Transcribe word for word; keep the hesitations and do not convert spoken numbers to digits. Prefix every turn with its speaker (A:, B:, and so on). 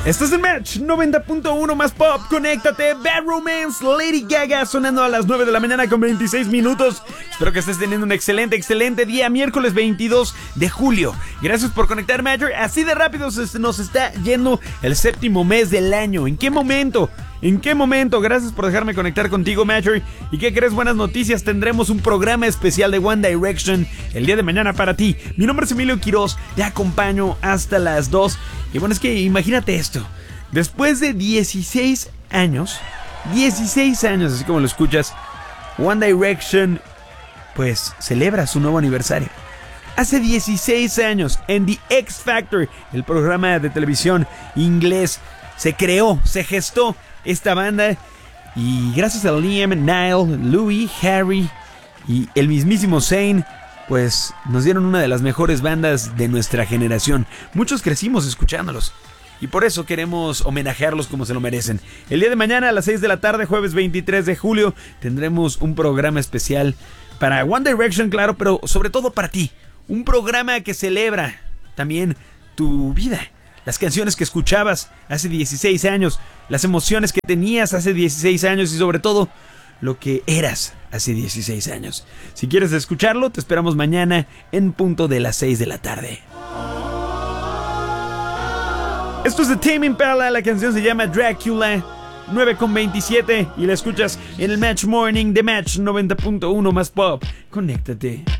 A: Esto es el Match noventa punto uno más pop. Conéctate. Bad Romance, Lady Gaga, sonando a las nueve de la mañana con veintiséis minutos. Espero que estés teniendo un excelente, excelente día. Miércoles veintidós de julio. Gracias por conectar, Matcher. Así de rápido se nos está yendo el séptimo mes del año. ¿En qué momento? ¿En qué momento? Gracias por dejarme conectar contigo, Matcher. ¿Y qué crees? Buenas noticias. Tendremos un programa especial de One Direction el día de mañana para ti. Mi nombre es Emilio Quiroz. Te acompaño hasta las dos. Y bueno, es que imagínate esto. Después de dieciséis años, dieciséis años, así como lo escuchas, One Direction, pues, celebra su nuevo aniversario. Hace dieciséis años, en The X Factor, el programa de televisión inglés, se creó, se gestó esta banda. Y gracias a Liam, Niall, Louis, Harry y el mismísimo Zayn, pues nos dieron una de las mejores bandas de nuestra generación. Muchos crecimos escuchándolos y por eso queremos homenajearlos como se lo merecen. El día de mañana a las seis de la tarde, jueves veintitrés de julio, tendremos un programa especial para One Direction, claro, pero sobre todo para ti. Un programa que celebra también tu vida, las canciones que escuchabas hace dieciséis años, las emociones que tenías hace dieciséis años y sobre todo lo que eras hace dieciséis años. Si quieres escucharlo, te esperamos mañana en punto de las seis de la tarde. Esto es de Tame Impala, la canción se llama Dracula, nueve con veintisiete, y la escuchas en el Match Morning de Match noventa punto uno más pop. Conéctate.